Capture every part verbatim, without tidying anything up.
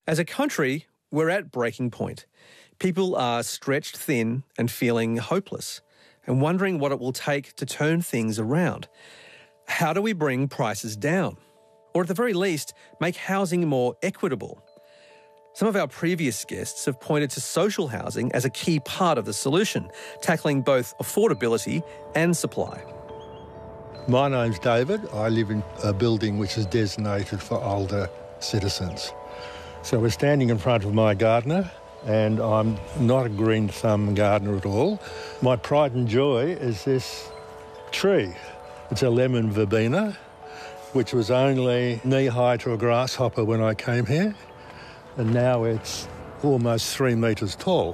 As a country, we're at breaking point. People are stretched thin and feeling hopeless and wondering what it will take to turn things around. How do we bring prices down? Or at the very least, make housing more equitable? Some of our previous guests have pointed to social housing as a key part of the solution, tackling both affordability and supply. My name's David. I live in a building which is designated for older citizens. So we're standing in front of my gardener, and I'm not a green thumb gardener at all. My pride and joy is this tree. It's a lemon verbena, which was only knee-high to a grasshopper when I came here, and now it's almost three metres tall.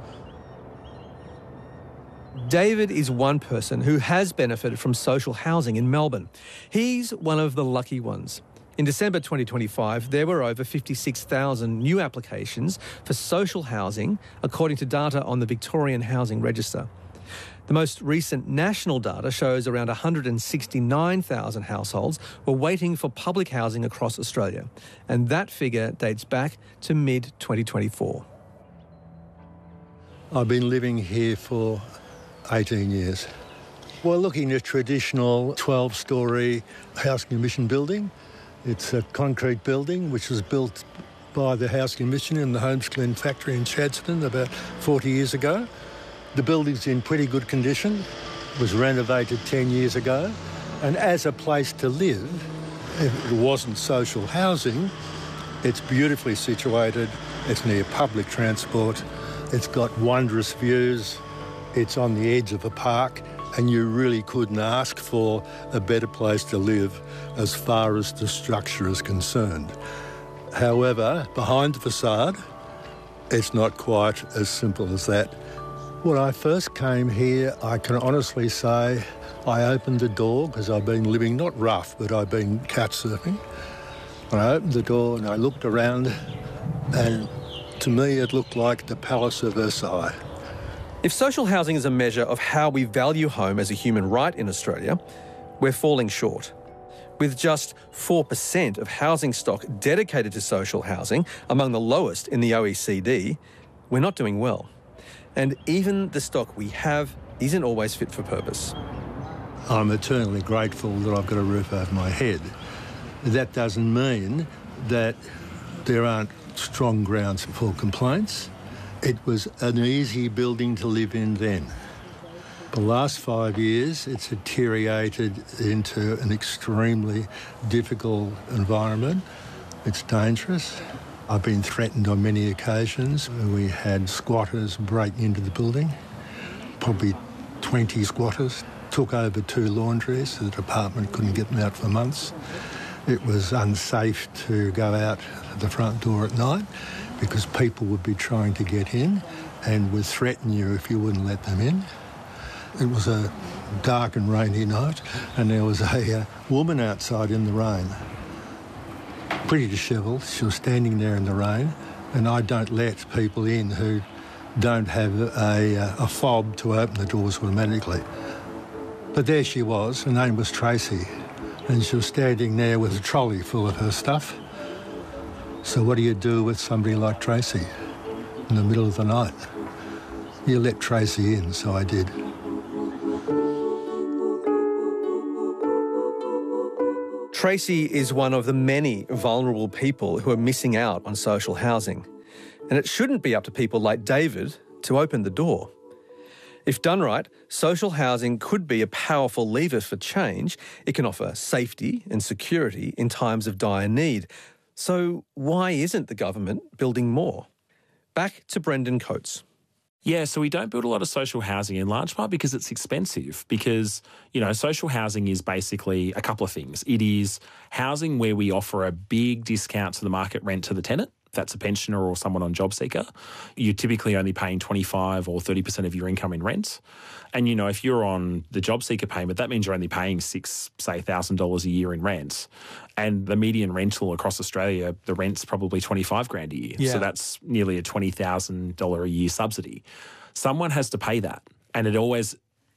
David is one person who has benefited from social housing in Melbourne. He's one of the lucky ones. In December twenty twenty-five, there were over fifty-six thousand new applications for social housing, according to data on the Victorian Housing Register. The most recent national data shows around one hundred sixty-nine thousand households were waiting for public housing across Australia, and that figure dates back to mid twenty twenty-four. I've been living here for eighteen years. We're looking at a traditional twelve-storey Housing Commission building. It's a concrete building which was built by the Housing Commission in the Holmes Glen factory in Chadstone about forty years ago. The building's in pretty good condition. It was renovated ten years ago. And as a place to live, if it wasn't social housing, it's beautifully situated. It's near public transport. It's got wondrous views. It's on the edge of a park, and you really couldn't ask for a better place to live as far as the structure is concerned. However, behind the facade, it's not quite as simple as that. When I first came here, I can honestly say I opened the door, because I've been living, not rough, but I've been couch surfing. And I opened the door and I looked around, and to me it looked like the Palace of Versailles. If social housing is a measure of how we value home as a human right in Australia, we're falling short. With just four percent of housing stock dedicated to social housing, among the lowest in the O E C D, we're not doing well. And even the stock we have isn't always fit for purpose. I'm eternally grateful that I've got a roof over my head. That doesn't mean that there aren't strong grounds for complaints. It was an easy building to live in then. The last five years, it's deteriorated into an extremely difficult environment. It's dangerous. I've been threatened on many occasions. We had squatters break into the building, probably twenty squatters, took over two laundries. The department couldn't get them out for months. It was unsafe to go out the front door at night because people would be trying to get in and would threaten you if you wouldn't let them in. It was a dark and rainy night, and there was a uh, woman outside in the rain, pretty dishevelled. She was standing there in the rain, and I don't let people in who don't have a, a fob to open the doors automatically. But there she was. Her name was Tracy, and she was standing there with a trolley full of her stuff. So what do you do with somebody like Tracy in the middle of the night? You let Tracy in, so I did. Tracy is one of the many vulnerable people who are missing out on social housing. And it shouldn't be up to people like David to open the door. If done right, social housing could be a powerful lever for change. It can offer safety and security in times of dire need. So why isn't the government building more? Back to Brendan Coates. Yeah, so we don't build a lot of social housing in large part because it's expensive, because, you know, social housing is basically a couple of things. It is housing where we offer a big discount to the market rent to the tenant. If that's a pensioner or someone on JobSeeker, you're typically only paying twenty-five or thirty percent of your income in rent. And, you know, if you're on the JobSeeker payment, that means you're only paying six, say, one thousand dollars a year in rent. And the median rental across Australia, the rent's probably twenty-five grand a year. Yeah. So that's nearly a twenty thousand dollars a year subsidy. Someone has to pay that. And it always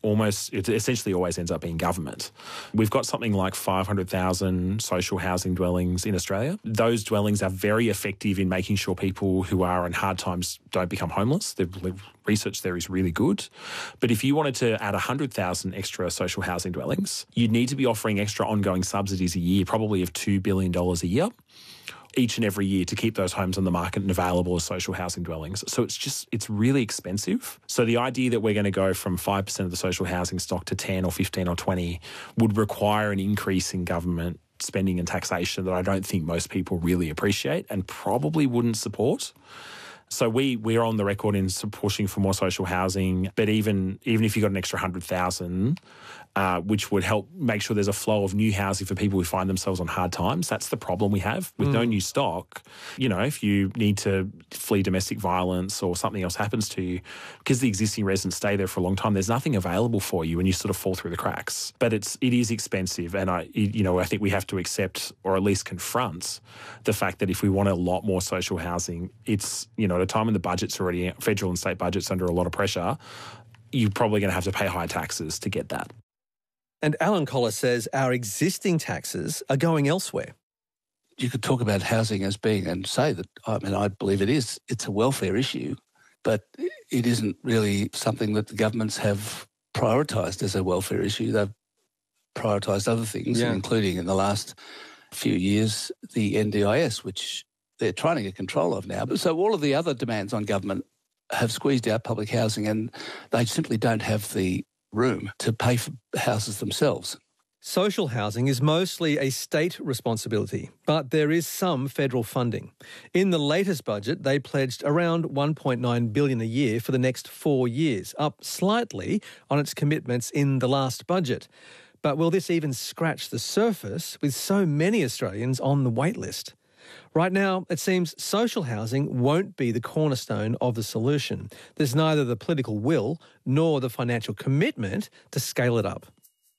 almost, it essentially always ends up being government. We've got something like five hundred thousand social housing dwellings in Australia. Those dwellings are very effective in making sure people who are in hard times don't become homeless. The research there is really good. But if you wanted to add one hundred thousand extra social housing dwellings, you'd need to be offering extra ongoing subsidies a year, probably of two billion dollars a year, each and every year to keep those homes on the market and available as social housing dwellings. So it's just, it's really expensive. So the idea that we're going to go from five percent of the social housing stock to ten or fifteen or twenty would require an increase in government spending and taxation that I don't think most people really appreciate and probably wouldn't support. So we, we're on the record in pushing for more social housing, but even, even if you got an extra one hundred thousand, uh, which would help make sure there's a flow of new housing for people who find themselves on hard times. That's the problem we have. With mm. no new stock, you know, if you need to flee domestic violence or something else happens to you, because the existing residents stay there for a long time, there's nothing available for you and you sort of fall through the cracks. But it's, it is expensive. And I, you know, I think we have to accept or at least confront the fact that if we want a lot more social housing, it's, you know, at a time when the budget's already, federal and state budget's under a lot of pressure, you're probably going to have to pay high taxes to get that. And Alan Collar says our existing taxes are going elsewhere. You could talk about housing as being, and say that, I mean, I believe it is, it's a welfare issue, but it isn't really something that the governments have prioritised as a welfare issue. They've prioritised other things, yeah. including in the last few years, the N D I S, which they're trying to get control of now. So all of the other demands on government have squeezed out public housing and they simply don't have the room to pay for houses themselves. Social housing is mostly a state responsibility, but there is some federal funding. In the latest budget, they pledged around one point nine billion dollars a year for the next four years, up slightly on its commitments in the last budget. But will this even scratch the surface with so many Australians on the wait list? Right now, it seems social housing won't be the cornerstone of the solution. There's neither the political will nor the financial commitment to scale it up.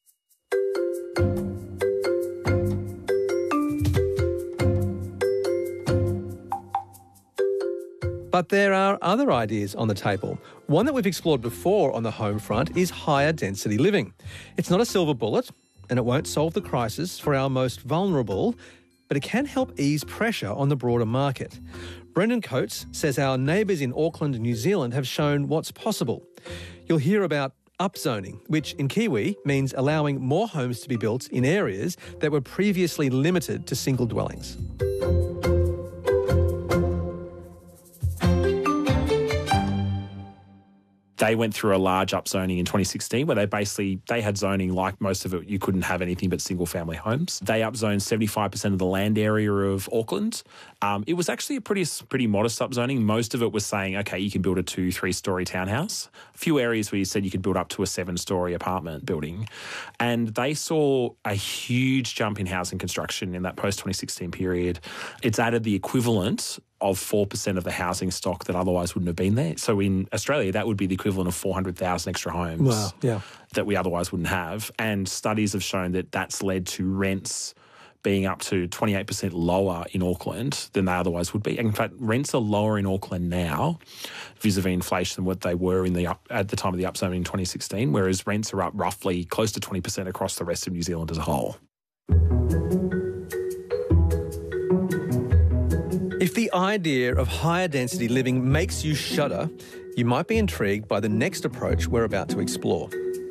But there are other ideas on the table. One that we've explored before on the home front is higher density living. It's not a silver bullet, and it won't solve the crisis for our most vulnerable, but it can help ease pressure on the broader market. Brendan Coates says our neighbours in Auckland and New Zealand have shown what's possible. You'll hear about upzoning, which in Kiwi means allowing more homes to be built in areas that were previously limited to single dwellings. They went through a large upzoning in twenty sixteen where they basically, they had zoning like most of it, you couldn't have anything but single family homes. They upzoned seventy-five percent of the land area of Auckland. Um, it was actually a pretty pretty modest upzoning. Most of it was saying, okay, you can build a two, three-storey townhouse. A few areas where you said you could build up to a seven-storey apartment building. And they saw a huge jump in housing construction in that post-twenty sixteen period. It's added the equivalent of four percent of the housing stock that otherwise wouldn't have been there. So in Australia, that would be the equivalent of four hundred thousand extra homes wow, yeah. that we otherwise wouldn't have. And studies have shown that that's led to rents being up to twenty-eight percent lower in Auckland than they otherwise would be. In fact, rents are lower in Auckland now vis-a-vis inflation than what they were in the up, at the time of the upzoning in twenty sixteen, whereas rents are up roughly close to twenty percent across the rest of New Zealand as a whole. If the idea of higher density living makes you shudder, you might be intrigued by the next approach we're about to explore.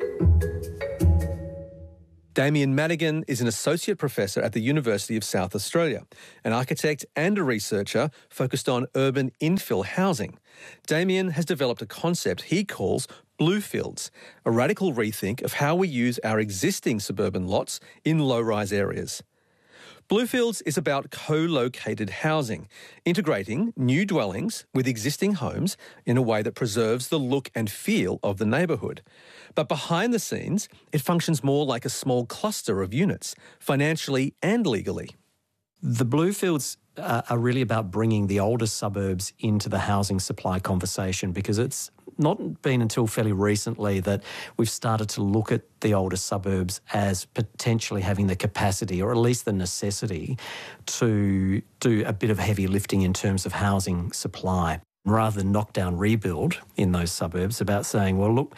Damien Madigan is an associate professor at the University of South Australia, an architect and a researcher focused on urban infill housing. Damien has developed a concept he calls Bluefields, a radical rethink of how we use our existing suburban lots in low-rise areas. Bluefields is about co-located housing, integrating new dwellings with existing homes in a way that preserves the look and feel of the neighbourhood. But behind the scenes, it functions more like a small cluster of units, financially and legally. The Bluefields uh, are really about bringing the older suburbs into the housing supply conversation, because it's not been until fairly recently that we've started to look at the older suburbs as potentially having the capacity, or at least the necessity, to do a bit of heavy lifting in terms of housing supply. Rather than knock down rebuild in those suburbs, about saying, well, look,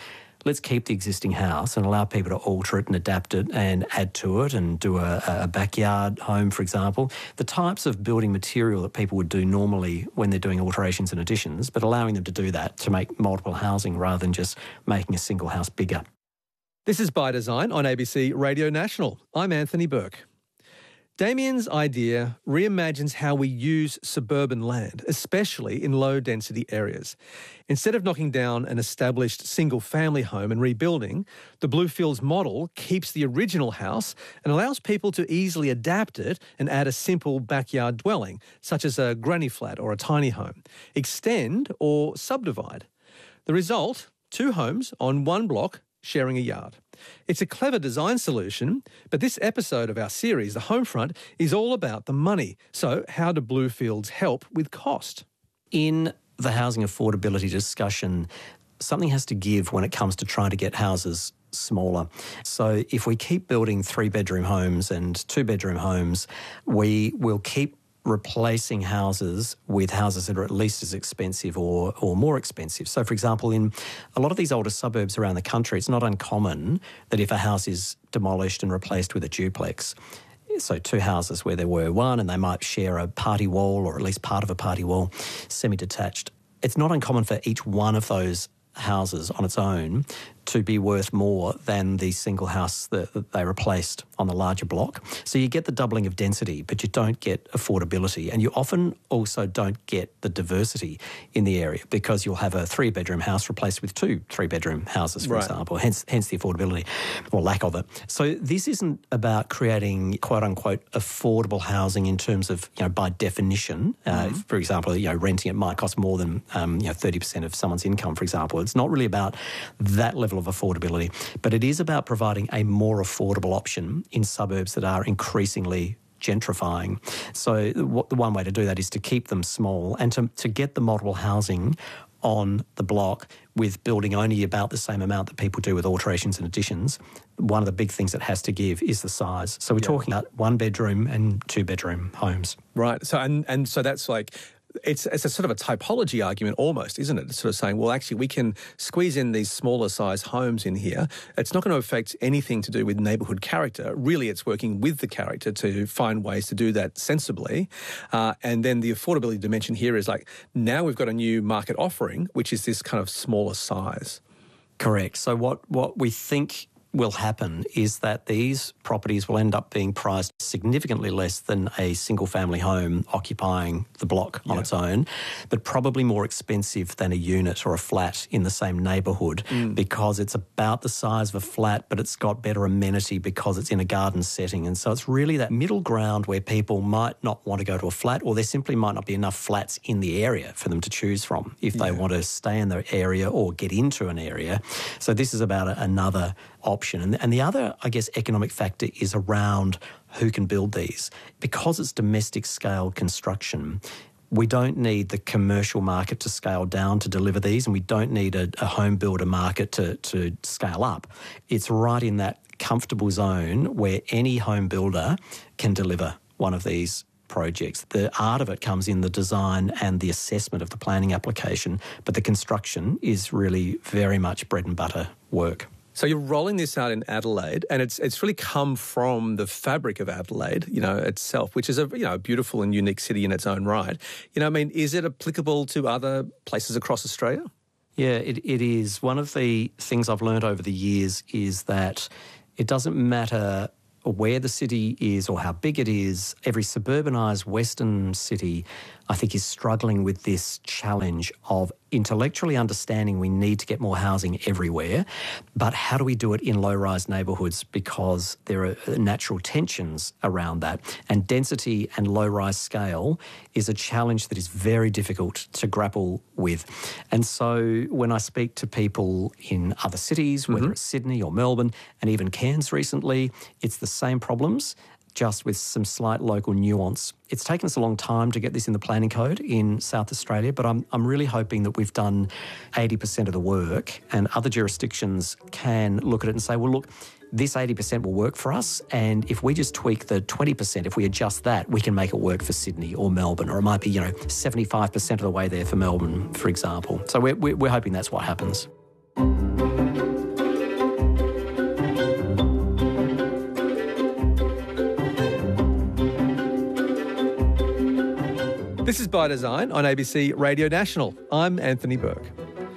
let's keep the existing house and allow people to alter it and adapt it and add to it and do a, a backyard home, for example. The types of building material that people would do normally when they're doing alterations and additions, but allowing them to do that to make multiple housing rather than just making a single house bigger. This is By Design on A B C Radio National. I'm Anthony Burke. Damien's idea reimagines how we use suburban land, especially in low-density areas. Instead of knocking down an established single-family home and rebuilding, the Bluefields model keeps the original house and allows people to easily adapt it and add a simple backyard dwelling, such as a granny flat or a tiny home, extend or subdivide. The result, two homes on one block sharing a yard. It's a clever design solution, but this episode of our series, The Homefront, is all about the money. So how do Bluefields help with cost? In the housing affordability discussion, something has to give when it comes to trying to get houses smaller. So if we keep building three-bedroom homes and two-bedroom homes, we will keep replacing houses with houses that are at least as expensive or or more expensive. So, for example, in a lot of these older suburbs around the country, it's not uncommon that if a house is demolished and replaced with a duplex, so two houses where there were one and they might share a party wall or at least part of a party wall, semi-detached, it's not uncommon for each one of those houses on its own to be worth more than the single house that, that they replaced on the larger block. So you get the doubling of density, but you don't get affordability. And you often also don't get the diversity in the area because you'll have a three-bedroom house replaced with two three-bedroom houses, for right. example, hence, hence the affordability or lack of it. So this isn't about creating quote-unquote affordable housing in terms of, you know, by definition. Uh, mm-hmm. For example, you know, renting it might cost more than, um, you know, thirty percent of someone's income, for example. It's not really about that level of affordability, but it is about providing a more affordable option in suburbs that are increasingly gentrifying. So what, the one way to do that is to keep them small and to, to get the multiple housing on the block with building only about the same amount that people do with alterations and additions. One of the big things that has to give is the size. So we're yeah. talking about one bedroom and two bedroom homes. Right. So and and so that's like It's it's a sort of a typology argument almost, isn't it? It's sort of saying, well, actually, we can squeeze in these smaller size homes in here. It's not going to affect anything to do with neighbourhood character. Really, it's working with the character to find ways to do that sensibly. Uh, and then the affordability dimension here is like, now we've got a new market offering, which is this kind of smaller size. Correct. So what, what we think will happen is that these properties will end up being priced significantly less than a single-family home occupying the block on yeah. its own, but probably more expensive than a unit or a flat in the same neighbourhood mm. because it's about the size of a flat, but it's got better amenity because it's in a garden setting. And so it's really that middle ground where people might not want to go to a flat, or there simply might not be enough flats in the area for them to choose from if they yeah. want to stay in the area or get into an area. So this is about a, another option. And, and the other, I guess, economic factor is around who can build these. Because it's domestic scale construction, we don't need the commercial market to scale down to deliver these, and we don't need a, a home builder market to, to scale up. It's right in that comfortable zone where any home builder can deliver one of these projects. The art of it comes in the design and the assessment of the planning application, but the construction is really very much bread and butter work. So you're rolling this out in Adelaide, and it's it's really come from the fabric of Adelaide, you know, itself, which is a you know a beautiful and unique city in its own right. You know, I mean, is it applicable to other places across Australia? Yeah, it, it is. One of the things I've learned over the years is that it doesn't matter where the city is or how big it is. Every suburbanised Western city, I think, is struggling with this challenge of intellectually understanding we need to get more housing everywhere, but how do we do it in low-rise neighbourhoods, because there are natural tensions around that. And density and low-rise scale is a challenge that is very difficult to grapple with. And so when I speak to people in other cities, whether mm-hmm. it's Sydney or Melbourne and even Cairns recently, it's the same problems, just with some slight local nuance. It's taken us a long time to get this in the planning code in South Australia, but I'm I'm really hoping that we've done eighty percent of the work and other jurisdictions can look at it and say, well, look, this eighty percent will work for us, and if we just tweak the twenty percent, if we adjust that, we can make it work for Sydney or Melbourne, or it might be, you know, seventy-five percent of the way there for Melbourne, for example. So we're, we're hoping that's what happens. This is By Design on A B C Radio National. I'm Anthony Burke.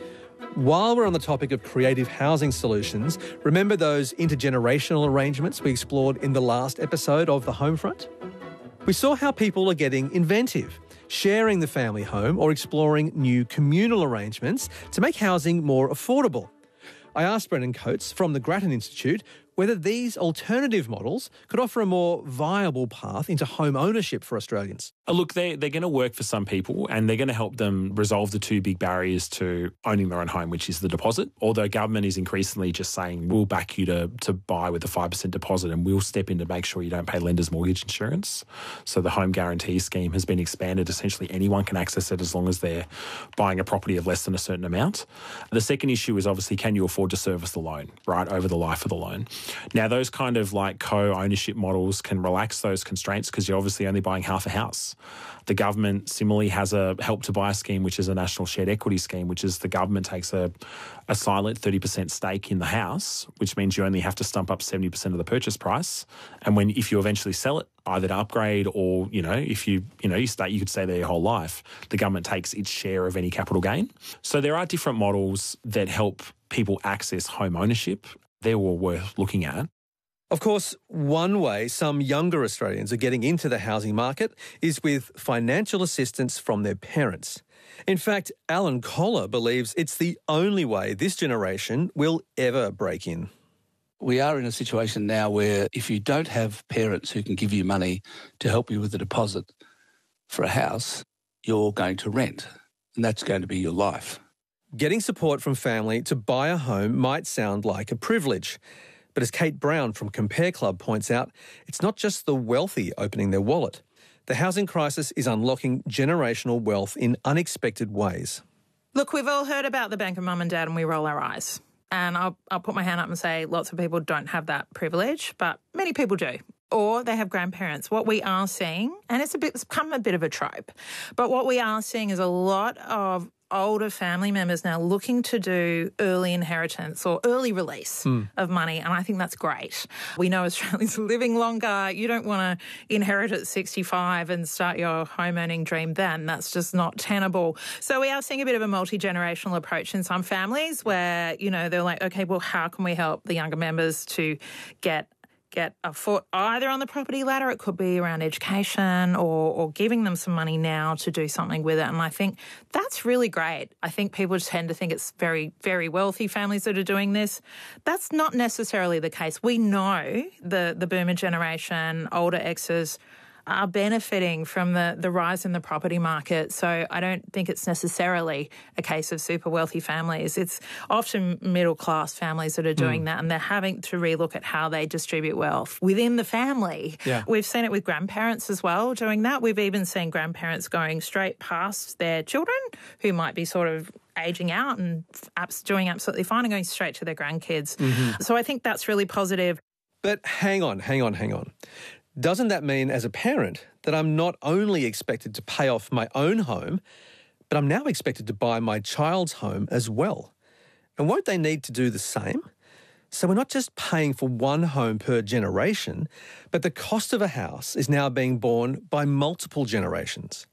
While we're on the topic of creative housing solutions, remember those intergenerational arrangements we explored in the last episode of The Homefront? We saw how people are getting inventive, sharing the family home or exploring new communal arrangements to make housing more affordable. I asked Brendan Coates from the Grattan Institute whether these alternative models could offer a more viable path into home ownership for Australians. Look, they, they're going to work for some people and they're going to help them resolve the two big barriers to owning their own home, which is the deposit. Although government is increasingly just saying, we'll back you to, to buy with a five percent deposit and we'll step in to make sure you don't pay lender's mortgage insurance. So the home guarantee scheme has been expanded. Essentially, anyone can access it as long as they're buying a property of less than a certain amount. The second issue is obviously, can you afford to service the loan, right, over the life of the loan? Now, those kind of like co-ownership models can relax those constraints because you're obviously only buying half a house. The government similarly has a Help to Buy scheme, which is a national shared equity scheme, which is the government takes a, a silent thirty percent stake in the house, which means you only have to stump up seventy percent of the purchase price. And when if you eventually sell it, either to upgrade or, you know, if you, you know, you stay, you could stay there your whole life, the government takes its share of any capital gain. So there are different models that help people access home ownership. They're all worth looking at. Of course, one way some younger Australians are getting into the housing market is with financial assistance from their parents. In fact, Alan Collar believes it's the only way this generation will ever break in. We are in a situation now where if you don't have parents who can give you money to help you with the deposit for a house, you're going to rent, and that's going to be your life. Getting support from family to buy a home might sound like a privilege. But as Kate Brown from Compare Club points out, it's not just the wealthy opening their wallet. The housing crisis is unlocking generational wealth in unexpected ways. Look, we've all heard about the bank of mum and dad and we roll our eyes. And I'll, I'll put my hand up and say lots of people don't have that privilege, but many people do. Or they have grandparents. What we are seeing, and it's, a bit, it's become a bit of a trope, but what we are seeing is a lot of older family members now looking to do early inheritance or early release mm. of money, and I think that's great. We know Australians are living longer. You don't want to inherit at sixty-five and start your home earning dream then. That's just not tenable. So we are seeing a bit of a multi-generational approach in some families where, you know, they're like, okay, well, how can we help the younger members to get get a foot either on the property ladder? It could be around education or, or giving them some money now to do something with it. And I think that's really great. I think people tend to think it's very, very wealthy families that are doing this. That's not necessarily the case. We know the, the boomer generation, older exes, are benefiting from the, the rise in the property market. So I don't think it's necessarily a case of super wealthy families. It's often middle-class families that are doing mm. that, and they're having to relook at how they distribute wealth within the family. Yeah. We've seen it with grandparents as well doing that. We've even seen grandparents going straight past their children who might be sort of aging out and doing absolutely fine and going straight to their grandkids. Mm-hmm. So I think that's really positive. But hang on, hang on, hang on. Doesn't that mean, as a parent, that I'm not only expected to pay off my own home, but I'm now expected to buy my child's home as well? And won't they need to do the same? So we're not just paying for one home per generation, but the cost of a house is now being borne by multiple generations.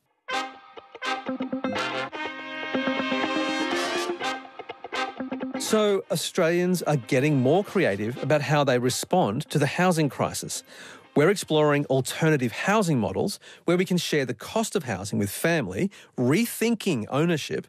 So Australians are getting more creative about how they respond to the housing crisis. We're exploring alternative housing models where we can share the cost of housing with family, rethinking ownership